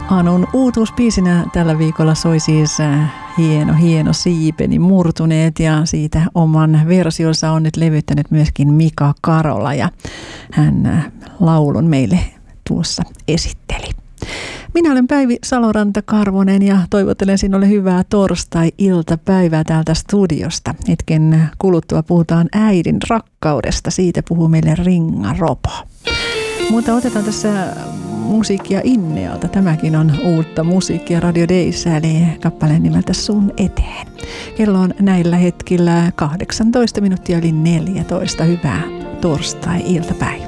Anun uutuuspiisinä tällä viikolla soi siis hieno Siipeni murtuneet, ja siitä oman versionsa on nyt levyttänyt myöskin Mika Karola, ja hän laulun meille tuossa esitteli. Minä olen Päivi Saloranta-Karvonen ja toivottelen sinulle hyvää torstai-iltapäivää täältä studiosta. Hetken kuluttua puhutaan äidin rakkaudesta, siitä puhuu meille Ringa Ropo. Mutta otetaan tässä musiikkia Innealta. Tämäkin on uutta musiikkia Radio Dayssä, eli kappaleen nimeltä Sun eteen. Kello on näillä hetkillä 18 minuuttia yli 14. Hyvää torstai-iltapäivää.